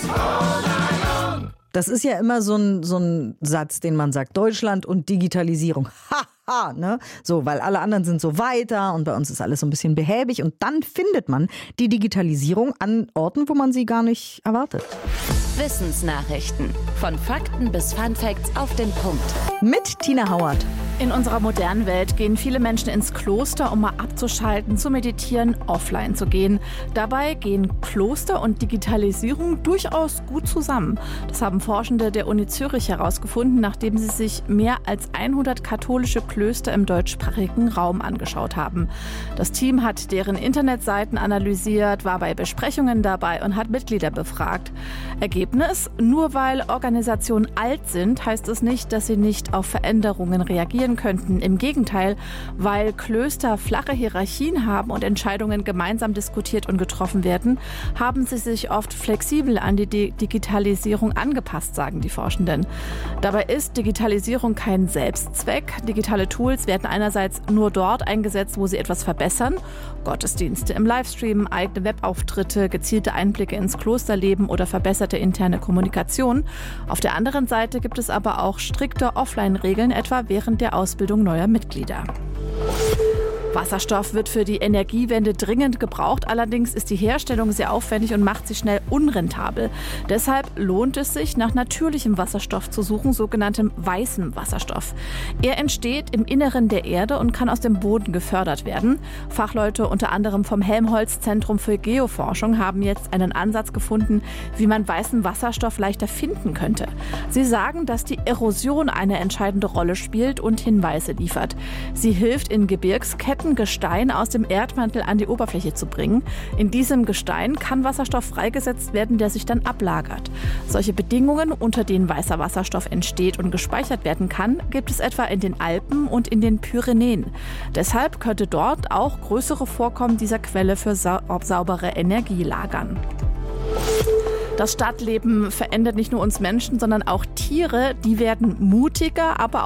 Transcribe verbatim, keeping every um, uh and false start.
Das ist ja immer so ein, so ein Satz, den man sagt, Deutschland und Digitalisierung. Haha, ne? So, weil alle anderen sind so weiter und bei uns ist alles so ein bisschen behäbig. Und dann findet man die Digitalisierung an Orten, wo man sie gar nicht erwartet. Wissensnachrichten. Von Fakten bis Funfacts auf den Punkt. Mit Tina Hauert. In unserer modernen Welt gehen viele Menschen ins Kloster, um mal abzuschalten, zu meditieren, offline zu gehen. Dabei gehen Kloster und Digitalisierung durchaus gut zusammen. Das haben Forschende der Uni Zürich herausgefunden, nachdem sie sich mehr als hundert katholische Klöster im deutschsprachigen Raum angeschaut haben. Das Team hat deren Internetseiten analysiert, war bei Besprechungen dabei und hat Mitglieder befragt. Ergebnis: Nur weil Organisationen alt sind, heißt es nicht, dass sie nicht auf Veränderungen reagieren könnten. Im Gegenteil, weil Klöster flache Hierarchien haben und Entscheidungen gemeinsam diskutiert und getroffen werden, haben sie sich oft flexibel an die Di- Digitalisierung angepasst, sagen die Forschenden. Dabei ist Digitalisierung kein Selbstzweck. Digitale Tools werden einerseits nur dort eingesetzt, wo sie etwas verbessern. Gottesdienste im Livestream, eigene Webauftritte, gezielte Einblicke ins Klosterleben oder verbesserte interne Kommunikation. Auf der anderen Seite gibt es aber auch strikte Offline-Regeln, etwa während der Ausbildung neuer Mitglieder. Wasserstoff wird für die Energiewende dringend gebraucht. Allerdings ist die Herstellung sehr aufwendig und macht sie schnell unrentabel. Deshalb lohnt es sich, nach natürlichem Wasserstoff zu suchen, sogenanntem weißem Wasserstoff. Er entsteht im Inneren der Erde und kann aus dem Boden gefördert werden. Fachleute unter anderem vom Helmholtz-Zentrum für Geoforschung haben jetzt einen Ansatz gefunden, wie man weißen Wasserstoff leichter finden könnte. Sie sagen, dass die Erosion eine entscheidende Rolle spielt und Hinweise liefert. Sie hilft in Gebirgsketten, Gestein aus dem Erdmantel an die Oberfläche zu bringen. In diesem Gestein kann Wasserstoff freigesetzt werden, der sich dann ablagert. Solche Bedingungen, unter denen weißer Wasserstoff entsteht und gespeichert werden kann, gibt es etwa in den Alpen und in den Pyrenäen. Deshalb könnte dort auch größere Vorkommen dieser Quelle für sau- saubere Energie lagern. Das Stadtleben verändert nicht nur uns Menschen, sondern auch Tiere. Die werden mutiger, aber